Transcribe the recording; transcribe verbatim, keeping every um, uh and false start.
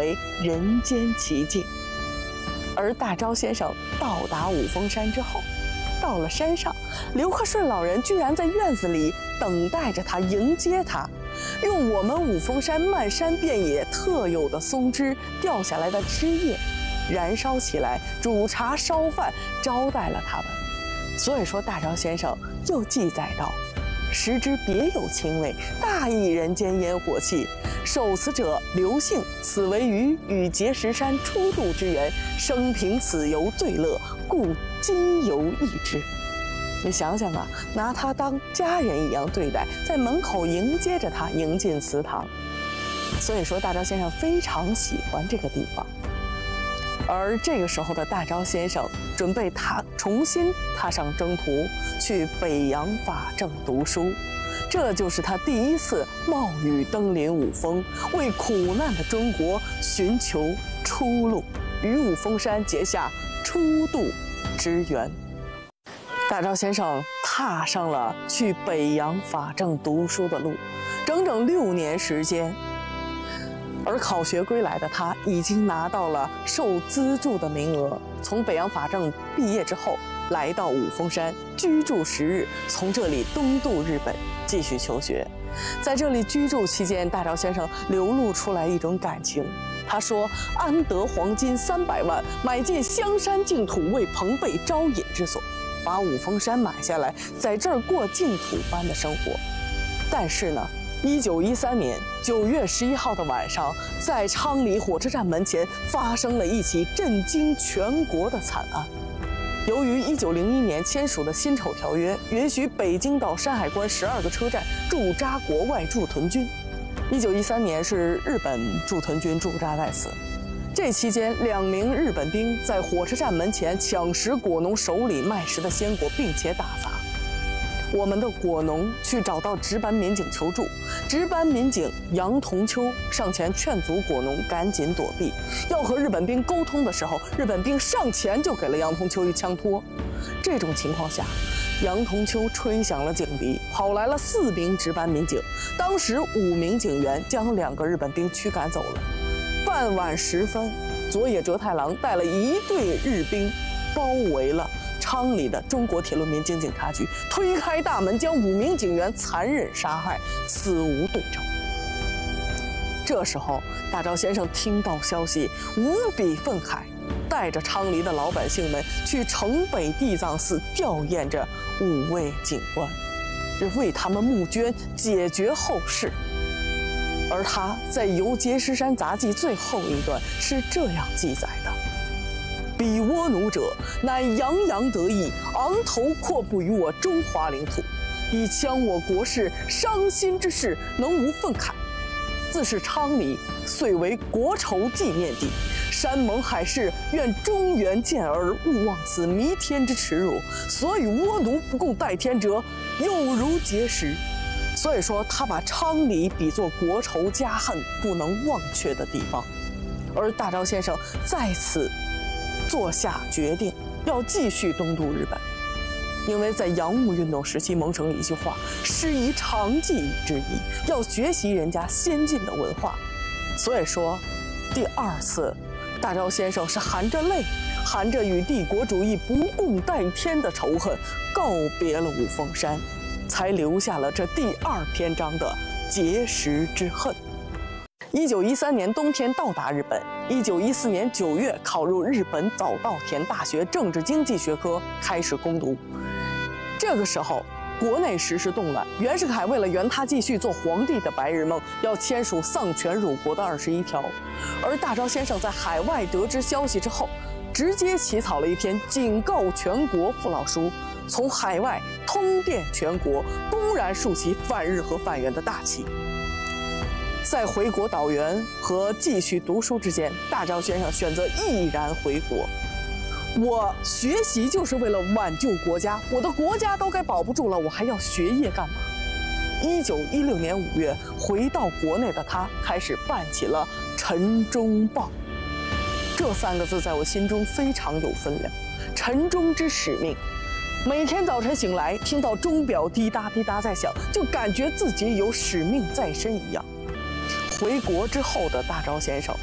为人间奇境。而大钊先生到达五峰山之后，到了山上，刘克顺老人居然在院子里等待着他，迎接他，用我们五峰山漫山遍野特有的松枝掉下来的枝叶燃烧起来，煮茶烧饭，招待了他们。所以说，大钊先生又记载道：“时之别有清味，大益人间烟火气。受此者刘姓，此为于与碣石山初度之缘，生平此游最乐，故今犹忆之。”你想想啊，拿他当家人一样对待，在门口迎接着他，迎进祠堂。所以说，大钊先生非常喜欢这个地方。而这个时候的大钊先生准备踏重新踏上征途，去北洋法政读书。这就是他第一次冒雨登临五峰，为苦难的中国寻求出路，与五峰山结下初度之缘。大钊先生踏上了去北洋法政读书的路，整整六年时间。而考学归来的他，已经拿到了受资助的名额，从北洋法政毕业之后，来到五峰山居住十日，从这里东渡日本继续求学。在这里居住期间，大钊先生流露出来一种感情。他说：“安得黄金三百万，买进香山净土，为朋辈招引之所。把五峰山买下来，在这儿过净土般的生活。”但是呢，一九一三年九月十一号的晚上，在昌黎火车站门前发生了一起震惊全国的惨案。由于一九零一年签署的辛丑条约，允许北京到山海关十二个车站驻扎国外驻屯军。一九一三年是日本驻屯军驻扎在此。这期间，两名日本兵在火车站门前抢食果农手里卖食的鲜果，并且打砸。我们的果农去找到值班民警求助，值班民警杨同秋上前劝阻果农赶紧躲避。要和日本兵沟通的时候，日本兵上前就给了杨同秋一枪托。这种情况下，杨同秋吹响了警笛，跑来了四名值班民警，当时五名警员将两个日本兵驱赶走了。傍晚时分，佐野哲太郎带了一队日兵包围了昌黎的中国铁路民警警察局，推开大门，将五名警员残忍杀害，死无对证。这时候，大钊先生听到消息，无比愤慨，带着昌黎的老百姓们去城北地藏寺吊唁着五位警官，为他们募捐，解决后事。而他在《游碣石山杂记》最后一段是这样记载的：“彼倭奴者，乃洋洋得意，昂头阔步于我中华领土，以戕我国事，伤心之事，能无愤慨？自是昌黎，遂为国仇纪念地。山盟海誓，愿中原健儿，勿忘此弥天之耻辱。所与倭奴不共戴天者，有如碣石。”所以说，他把昌黎比作国仇家恨不能忘却的地方。而大钊先生在此做下决定，要继续东渡日本，因为在洋务运动时期萌生一句话：“师夷长技以制夷”，要学习人家先进的文化。所以说，第二次，大钊先生是含着泪，含着与帝国主义不共戴天的仇恨，告别了五峰山，才留下了这第二篇章的碣石之恨。一九一三年冬天到达日本，一九一四年九月考入日本早稻田大学政治经济学科，开始攻读。这个时候，国内时事动乱，袁世凯为了圆他继续做皇帝的白日梦，要签署丧权辱国的二十一条。而大钊先生在海外得知消息之后，直接起草了一篇警告全国父老书，从海外通电全国，公然竖起反日和反袁的大旗。在回国导员和继续读书之间，大钊先生选择毅然回国。我学习就是为了挽救国家，我的国家都该保不住了，我还要学业干嘛？一九一六年五月，回到国内的他开始办起了《晨钟报》。这三个字在我心中非常有分量，晨钟之使命。每天早晨醒来，听到钟表滴答滴答在响，就感觉自己有使命在身一样。回国之后的大钊先生